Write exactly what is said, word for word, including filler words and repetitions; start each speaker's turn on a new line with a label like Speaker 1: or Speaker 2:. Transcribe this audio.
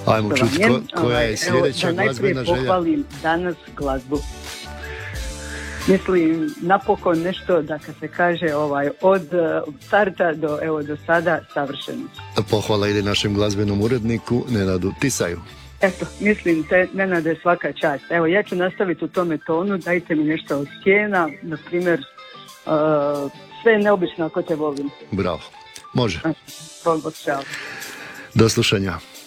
Speaker 1: Ajmo čuti ko, koja je sljedeća glazbena želja.
Speaker 2: Da najprije pohvalim danas glazbu. Mislim, napokon nešto da kad se kaže ovaj, od starta do, evo, do sada savršeno.
Speaker 1: Pohvala ide našem glazbenom uredniku Nenadu Tisaju.
Speaker 2: Eto, mislim, te Nenade svaka čast. Evo, ja ću nastaviti u tome tonu, dajte mi nešto od Skijena, na primjer, uh, sve je neobično ako te volim.
Speaker 1: Bravo, može.
Speaker 2: Bog, bog, čao.
Speaker 1: Do slušanja.